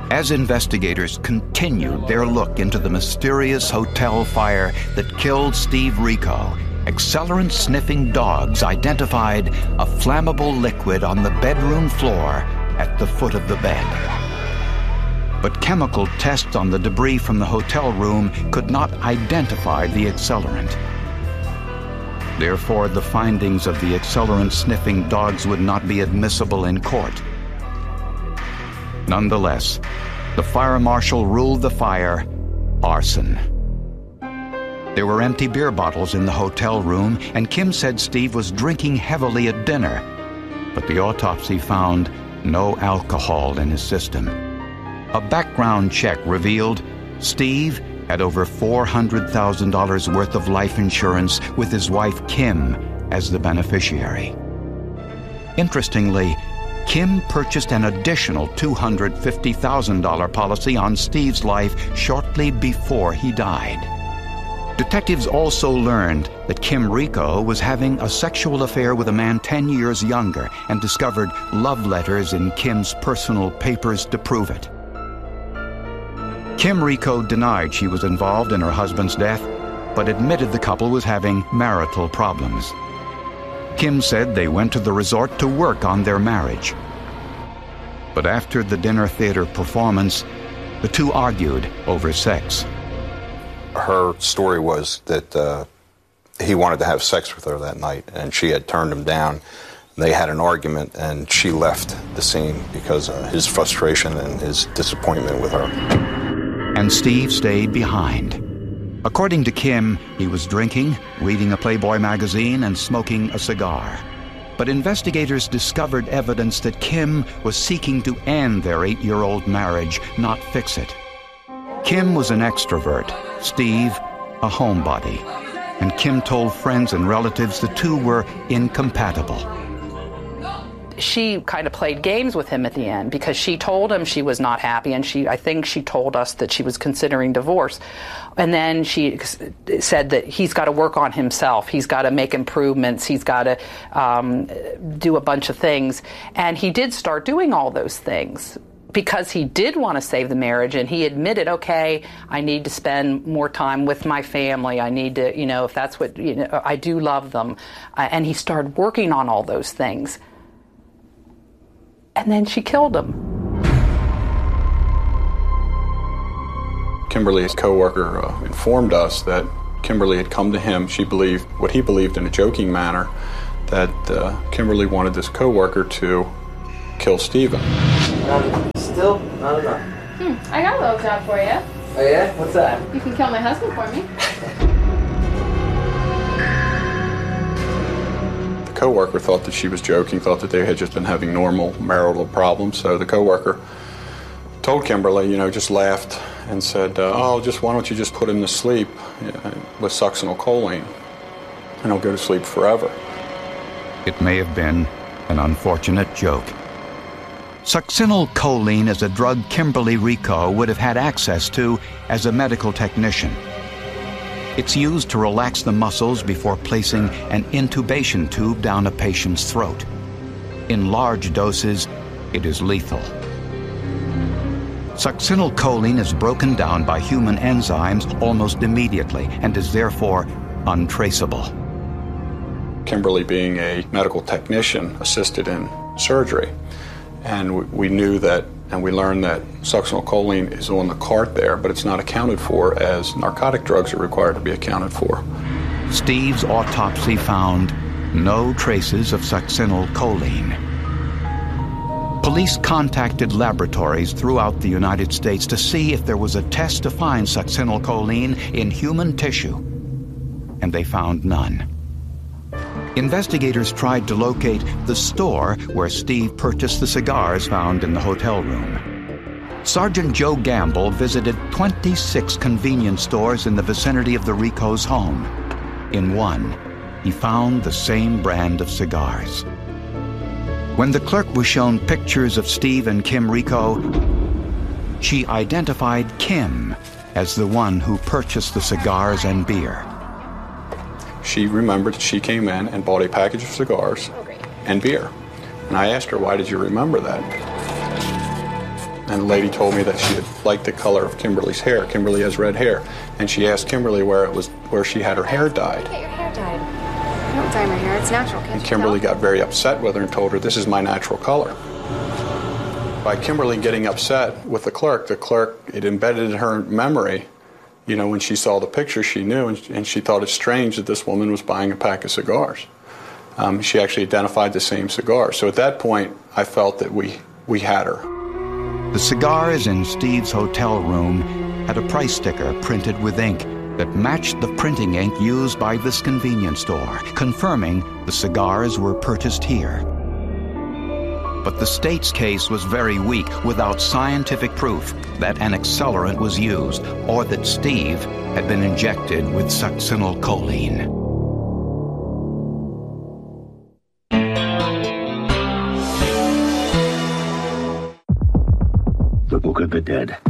As investigators continued their look into the mysterious hotel fire that killed Steve Rico, accelerant-sniffing dogs identified a flammable liquid on the bedroom floor at the foot of the bed. But chemical tests on the debris from the hotel room could not identify the accelerant. Therefore, the findings of the accelerant-sniffing dogs would not be admissible in court. Nonetheless, the fire marshal ruled the fire arson. There were empty beer bottles in the hotel room, and Kim said Steve was drinking heavily at dinner, but the autopsy found no alcohol in his system. A background check revealed Steve had over $400,000 worth of life insurance with his wife Kim as the beneficiary. Interestingly, Kim purchased an additional $250,000 policy on Steve's life shortly before he died. Detectives also learned that Kim Rico was having a sexual affair with a man 10 years younger and discovered love letters in Kim's personal papers to prove it. Kim Rico denied she was involved in her husband's death, but admitted the couple was having marital problems. Kim said they went to the resort to work on their marriage. But after the dinner theater performance, the two argued over sex. Her story was that he wanted to have sex with her that night, and she had turned him down. They had an argument, and she left the scene because of his frustration and his disappointment with her. And Steve stayed behind. According to Kim, he was drinking, reading a Playboy magazine, and smoking a cigar. But investigators discovered evidence that Kim was seeking to end their 8-year-old marriage, not fix it. Kim was an extrovert, Steve a homebody, and Kim told friends and relatives the two were incompatible. She kind of played games with him at the end because she told him she was not happy, and I think she told us that she was considering divorce. And then she said that he's got to work on himself. He's got to make improvements. He's got to do a bunch of things. And he did start doing all those things because he did want to save the marriage, and he admitted, okay, I need to spend more time with my family. I need to, if that's what, I do love them. And he started working on all those things. And then she killed him. Kimberly's co-worker informed us that Kimberly had come to him. She believed, what he believed in a joking manner, that Kimberly wanted this co-worker to kill Stephen. Still not enough. I got a little job for you. Oh yeah? What's that? You can kill my husband for me. The co-worker thought that she was joking, thought that they had just been having normal marital problems. So the co-worker told Kimberly, just laughed and said, why don't you just put him to sleep with succinylcholine, and he'll go to sleep forever. It may have been an unfortunate joke. Succinylcholine is a drug Kimberly Rico would have had access to as a medical technician. It's used to relax the muscles before placing an intubation tube down a patient's throat. In large doses, it is lethal. Succinylcholine is broken down by human enzymes almost immediately and is therefore untraceable. Kimberly, being a medical technician, assisted in surgery. And we knew that, and we learned that succinylcholine is on the cart there, but it's not accounted for as narcotic drugs are required to be accounted for. Steve's autopsy found no traces of succinylcholine. Police contacted laboratories throughout the United States to see if there was a test to find succinylcholine in human tissue, and they found none. Investigators tried to locate the store where Steve purchased the cigars found in the hotel room. Sergeant Joe Gamble visited 26 convenience stores in the vicinity of the Rico's home. In one, he found the same brand of cigars. When the clerk was shown pictures of Steve and Kim Rico, she identified Kim as the one who purchased the cigars and beer. She remembered she came in and bought a package of cigars and beer. And I asked her, why did you remember that? And the lady told me that she had liked the color of Kimberly's hair. Kimberly has red hair. And she asked Kimberly where she had her hair dyed. Get your hair dyed. I don't dye my hair, it's natural. And Kimberly got very upset with her and told her, this is my natural color. By Kimberly getting upset with the clerk, it embedded in her memory, you know, when she saw the picture, she knew, and she thought it strange that this woman was buying a pack of cigars. She actually identified the same cigar. So at that point, I felt that we had her. The cigars in Steve's hotel room had a price sticker printed with ink that matched the printing ink used by this convenience store, confirming the cigars were purchased here. But the state's case was very weak without scientific proof that an accelerant was used or that Steve had been injected with succinylcholine. The Book of the Dead.